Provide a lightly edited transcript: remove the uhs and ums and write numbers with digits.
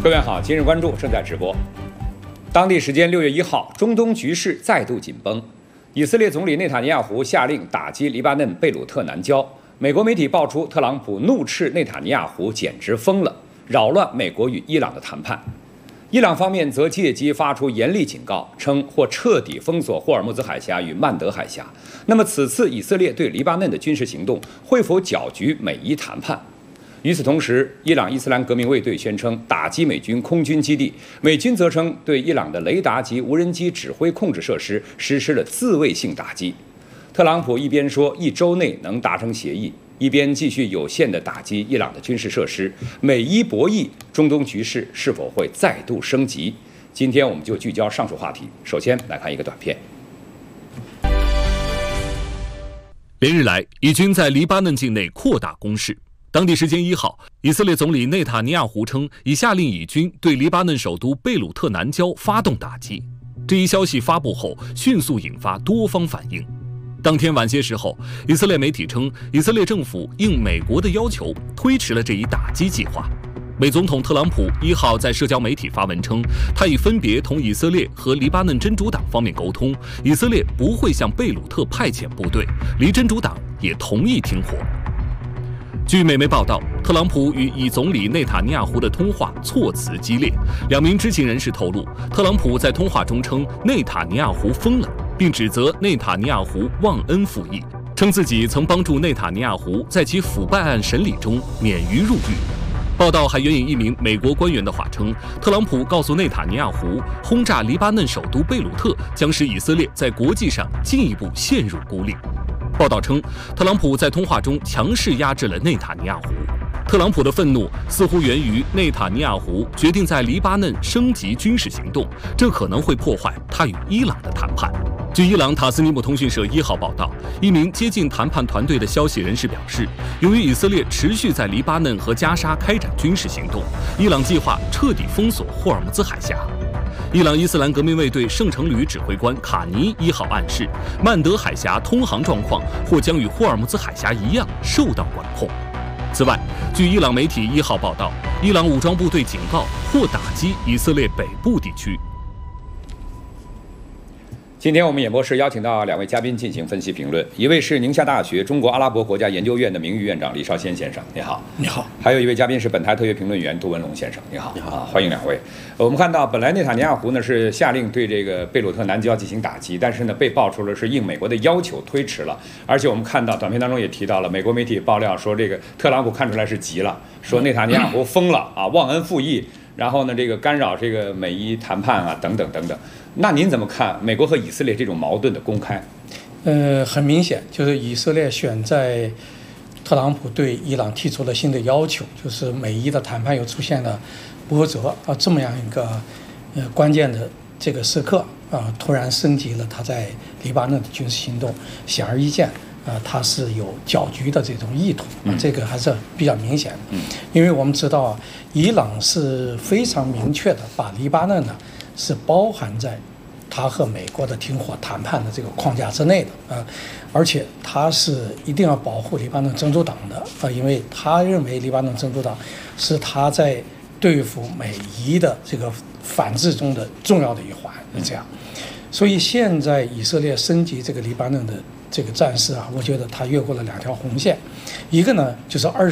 各位好，今日关注正在直播。当地时间6月1号，中东局势再度紧绷。以色列总理内塔尼亚胡下令打击黎巴嫩贝鲁特南郊。美国媒体爆出，特朗普怒斥内塔尼亚胡简直疯了，扰乱美国与伊朗的谈判。伊朗方面则借机发出严厉警告，称或彻底封锁霍尔木兹海峡与曼德海峡。那么，此次以色列对黎巴嫩的军事行动会否搅局美伊谈判？与此同时，伊朗伊斯兰革命卫队宣称打击美军空军基地，美军则称对伊朗的雷达及无人机指挥控制设施实施了自卫性打击。特朗普一边说1周内能达成协议，一边继续有限地打击伊朗的军事设施。美伊博弈，中东局势是否会再度升级？今天我们就聚焦上述话题。首先来看一个短片。 连日来，以军在黎巴嫩境内扩大攻势。当地时间1号，以色列总理内塔尼亚胡称已下令以军对黎巴嫩首都贝鲁特南郊发动打击。这一消息发布后，迅速引发多方反应。当天晚些时候，以色列媒体称，以色列政府应美国的要求推迟了这一打击计划。美总统特朗普1号在社交媒体发文称，他已分别同以色列和黎巴嫩真主党方面沟通，以色列不会向贝鲁特派遣部队，黎真主党也同意停火。据美媒报道，特朗普与以总理内塔尼亚胡的通话措辞激烈。2名知情人士透露，特朗普在通话中称内塔尼亚胡疯了，并指责内塔尼亚胡忘恩负义，称自己曾帮助内塔尼亚胡在其腐败案审理中免于入狱。报道还援引一名美国官员的话称，特朗普告诉内塔尼亚胡，轰炸黎巴嫩首都贝鲁特将使以色列在国际上进一步陷入孤立。报道称，特朗普在通话中强势压制了内塔尼亚胡。特朗普的愤怒似乎源于内塔尼亚胡决定在黎巴嫩升级军事行动，这可能会破坏他与伊朗的谈判。据伊朗塔斯尼姆通讯社1号报道，一名接近谈判团队的消息人士表示，由于以色列持续在黎巴嫩和加沙开展军事行动，伊朗计划彻底封锁霍尔木兹海峡。伊朗伊斯兰革命卫队圣城旅指挥官卡尼1号暗示，曼德海峡通航状况或将与霍尔木兹海峡一样受到管控。此外，据伊朗媒体1号报道，伊朗武装部队警告或打击以色列北部地区。 今天我们演播室邀请到2位嘉宾进行分析评论，一位是宁夏大学中国阿拉伯国家研究院的名誉院长李绍先先生，你好。 你好。 还有一位嘉宾是本台特约评论员杜文龙先生，你好。你好，欢迎2位。我们看到，本来内塔尼亚胡呢是下令对这个贝鲁特南郊进行打击，但是呢被爆出了是应美国的要求推迟了。而且我们看到短片当中也提到了，美国媒体爆料说这个特朗普看出来是急了，说内塔尼亚胡疯了啊，忘恩负义。然后呢，这个干扰这个美伊谈判啊，等等等等。那您怎么看美国和以色列这种矛盾的公开？ 很明显，就是以色列选在特朗普对伊朗提出了新的要求，就是美伊的谈判又出现了波折啊，这么样一个关键的这个时刻啊，突然升级了他在黎巴嫩的军事行动，显而易见。它是有搅局的这种意图，这个还是比较明显的。因为我们知道，伊朗是非常明确的把黎巴嫩呢是包含在他和美国的停火谈判的这个框架之内的啊，而且他是一定要保护黎巴嫩真主党的啊，因为他认为黎巴嫩真主党是他在对付美伊的这个反制中的重要的一环，是这样。所以现在以色列升级这个黎巴嫩的这个战事啊，我觉得他越过了2条红线，一个呢就是